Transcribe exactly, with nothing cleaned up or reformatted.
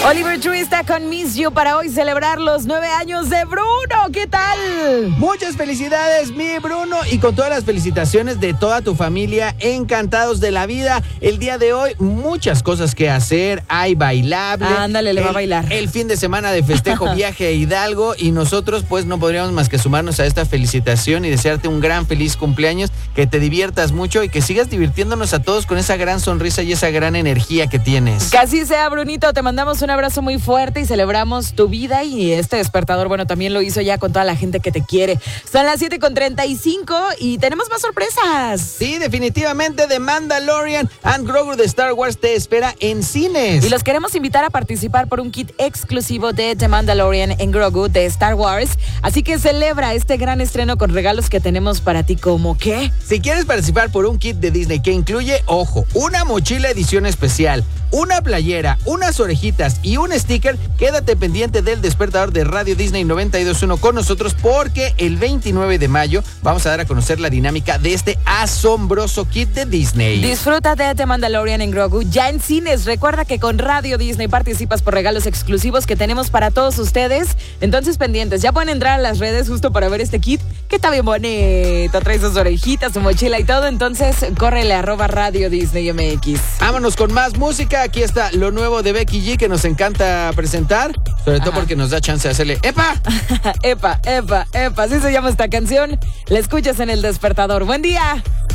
Oliver Tree está con Miss You para hoy celebrar los nueve años de Bruno. ¿Qué tal? Muchas felicidades, mi Bruno, y con todas las felicitaciones de toda tu familia, encantados de la vida. El día de hoy, muchas cosas que hacer, hay bailable. Ándale, le va a bailar. El fin de semana de festejo, viaje a Hidalgo, y nosotros pues no podríamos más que sumarnos a esta felicitación y desearte un gran feliz cumpleaños, que te diviertas mucho y que sigas divirtiéndonos a todos con esa gran sonrisa y esa gran energía que tienes. Que así sea, Brunito, te mandamos un abrazo muy fuerte y celebramos tu vida, y este despertador, bueno, también lo hizo ya con toda la gente que te quiere. Son las siete con treinta y cinco y tenemos más sorpresas. Sí, definitivamente, The Mandalorian and Grogu de Star Wars te espera en cines. Y los queremos invitar a participar por un kit exclusivo de The Mandalorian and Grogu de Star Wars. Así que celebra este gran estreno con regalos que tenemos para ti, como ¿qué? Si quieres participar por un kit de Disney que incluye, ojo, una mochila edición especial, una playera, unas orejitas y un sticker, quédate pendiente del despertador de Radio Disney noventa y dos punto uno con nosotros, porque el veintinueve de mayo vamos a dar a conocer la dinámica de este asombroso kit de Disney. Disfruta de The Mandalorian and Grogu ya en cines. Recuerda que con Radio Disney participas por regalos exclusivos que tenemos para todos ustedes. Entonces, pendientes, ya pueden entrar a las redes justo para ver este kit, que está bien bonito, trae sus orejitas, su mochila y todo. Entonces, córrele arroba Radio Disney M X. Vámonos con más música. Aquí está lo nuevo de Becky G, que nos encanta presentar, sobre todo Ajá. porque nos da chance de hacerle ¡epa! epa, epa, epa, así se llama esta canción. La escuchas en El Despertador. ¡Buen día!